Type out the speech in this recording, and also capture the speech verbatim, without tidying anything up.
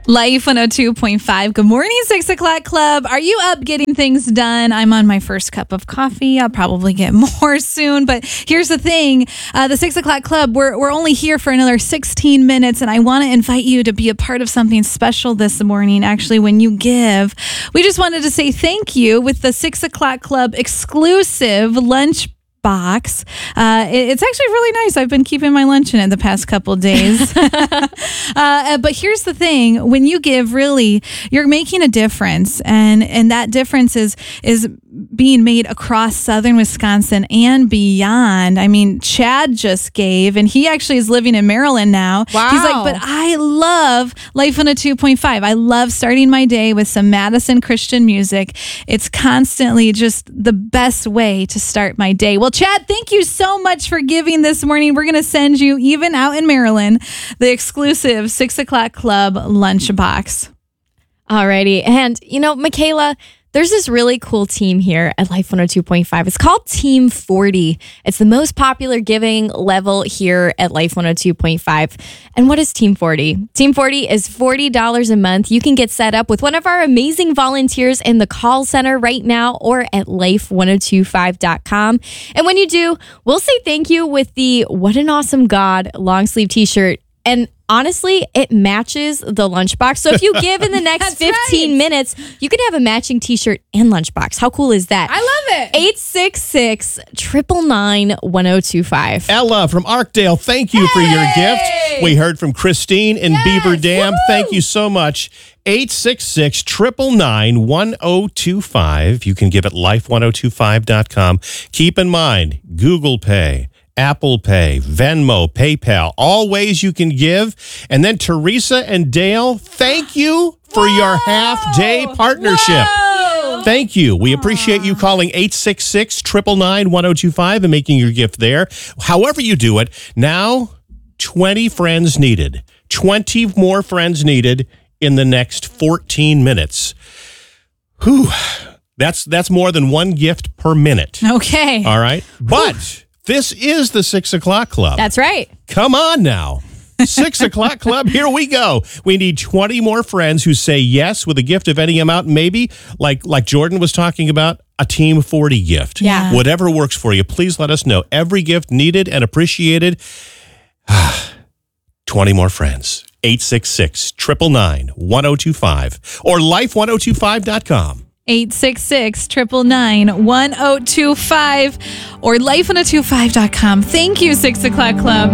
Life one oh two point five. Good morning, six o'clock Club. Are you up getting things done? I'm on my first cup of coffee. I'll probably get more soon. But here's the thing. Uh, the six o'clock Club, we're, we're only here for another sixteen minutes. And I want to invite you to be a part of something special this morning. Actually, when you give, we just wanted to say thank you with the six o'clock Club exclusive lunch box. Uh, it, it's actually really nice. I've been keeping my lunch in it the past couple days. uh, but here's the thing. When you give, really, you're making a difference. And, and that difference is, is being made across southern Wisconsin and beyond. I mean, Chad just gave, and he actually is living in Maryland now. Wow. He's like, but I love Life one oh two point five. I love starting my day with some Madison Christian music. It's constantly just the best way to start my day. Well, Chad, thank you so much for giving this morning. We're going to send you, even out in Maryland, the exclusive six o'clock Club lunchbox. Alrighty. And, you know, Michaela, there's this really cool team here at Life one oh two point five. It's called Team forty. It's the most popular giving level here at Life one oh two point five. And what is Team forty? Team forty is forty dollars a month. You can get set up with one of our amazing volunteers in the call center right now or at life one oh two five dot com. And when you do, we'll say thank you with the What an Awesome God long sleeve t-shirt. And honestly, it matches the lunchbox. So if you give in the next fifteen right. minutes, you can have a matching t-shirt and lunchbox. How cool is that? I love it. eight six six, nine nine nine, one oh two five. Ella from Arkdale, thank you for your gift. We heard from Christine in Yes. Beaver Dam. Woo! Thank you so much. eight six six, nine nine nine, one oh two five. You can give at life one oh two five dot com. Keep in mind, Google Pay, Apple Pay, Venmo, PayPal, all ways you can give. And then Teresa and Dale, thank you for Whoa! your half-day partnership. Whoa! Thank you. We appreciate you calling eight six six, nine nine nine, one oh two five and making your gift there. However you do it, now twenty friends needed. twenty more friends needed in the next fourteen minutes. Whew. That's, that's more than one gift per minute. Okay. All right? But this is the six o'clock Club. That's right. Come on now. six o'clock Club, here we go. We need twenty more friends who say yes with a gift of any amount, maybe like like Jordan was talking about, a Team forty gift. Yeah. Whatever works for you, please let us know. Every gift needed and appreciated. twenty more friends. eight six six, nine nine nine, one oh two five or life one oh two five dot com. eight six six, nine nine nine, one oh two five or life one oh two five dot com. Thank you, six o'clock Club.